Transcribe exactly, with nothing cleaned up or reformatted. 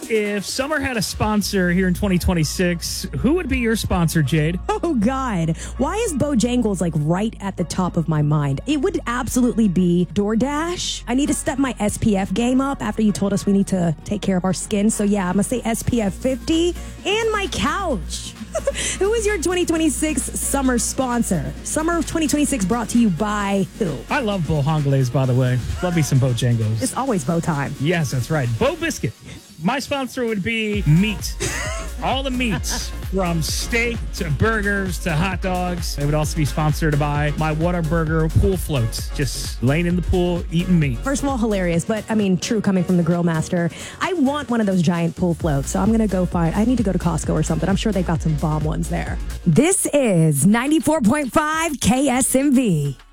if Summer had a sponsor here in twenty twenty-six, who would be your sponsor, Jade? Oh, God. Why is Bojangles like right at the top of my mind? It would absolutely be DoorDash. I need to step my S P F game up after you told us we need to take care of our skin. So, yeah, I'm going to say S P F fifty and my couch. Who is your twenty twenty-six summer sponsor? Summer of twenty twenty-six brought to you by who? I love Bojangles, by the way. Love me some Bojangles. It's always bow time. Yes, that's right. Bo Biscuit. My sponsor would be meat. All the meats, from steak to burgers to hot dogs. It would also be sponsored by my Whataburger pool floats. Just laying in the pool, eating meat. First of all, hilarious, but I mean, true coming from the Grill Master. I want one of those giant pool floats, so I'm going to go find, I need to go to Costco or something. I'm sure they've got some bomb ones there. This is ninety-four point five K S M V.